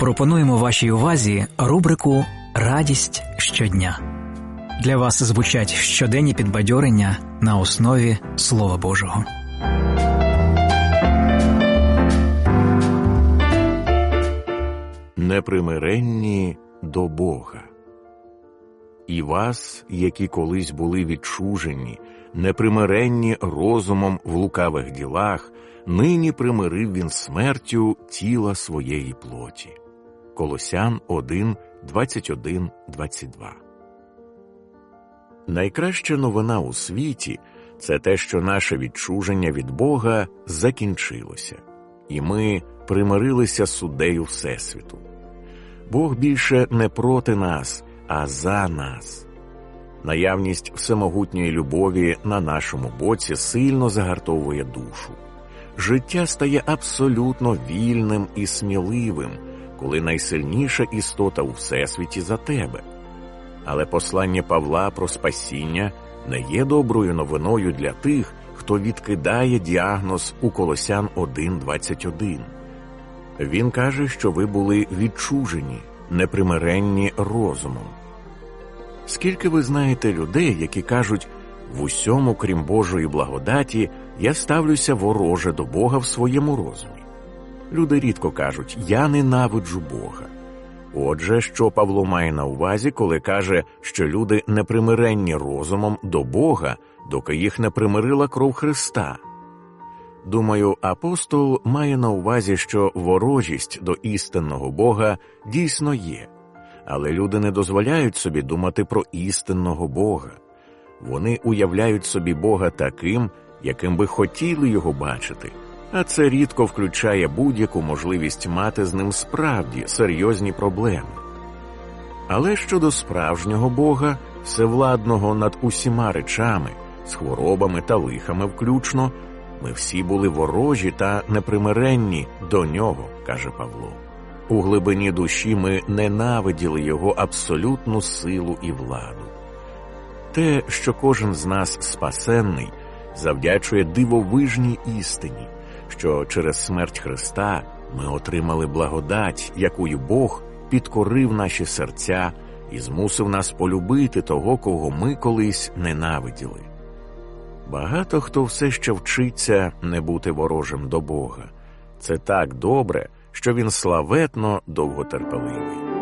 Пропонуємо вашій увазі рубрику «Радість щодня». Для вас звучать щоденні підбадьорення на основі Слова Божого. Непримиренні до Бога. І вас, які колись були відчужені, непримиренні розумом в лукавих ділах, нині примирив він смертю тіла своєї плоті. Колосян 1, 21, 22. Найкраща новина у світі – це те, що наше відчуження від Бога закінчилося, і ми примирилися з суддею Всесвіту. Бог більше не проти нас, а за нас. Наявність всемогутньої любові на нашому боці сильно загартовує душу. Життя стає абсолютно вільним і сміливим, коли найсильніша істота у Всесвіті за тебе. Але послання Павла про спасіння не є доброю новиною для тих, хто відкидає діагноз у Колосян 1:21. Він каже, що ви були відчужені, непримиренні розумом. Скільки ви знаєте людей, які кажуть: «В усьому, крім Божої благодаті, я ставлюся вороже до Бога в своєму розумі». Люди рідко кажуть: «Я ненавиджу Бога». Отже, що Павло має на увазі, коли каже, що люди непримиренні розумом до Бога, доки їх не примирила кров Христа? Думаю, апостол має на увазі, що ворожість до істинного Бога дійсно є, але люди не дозволяють собі думати про істинного Бога. Вони уявляють собі Бога таким, яким би хотіли його бачити, а це рідко включає будь-яку можливість мати з ним справді серйозні проблеми. Але щодо справжнього Бога, всевладного над усіма речами, з хворобами та лихами включно, ми всі були ворожі та непримиренні до нього, каже Павло. У глибині душі ми ненавиділи його абсолютну силу і владу. Те, що кожен з нас спасенний, завдячує дивовижній істині, що через смерть Христа ми отримали благодать, якою Бог підкорив наші серця і змусив нас полюбити того, кого ми колись ненавиділи. Багато хто все ще вчиться не бути ворожим до Бога. Це так добре, що він славетно довготерпеливий.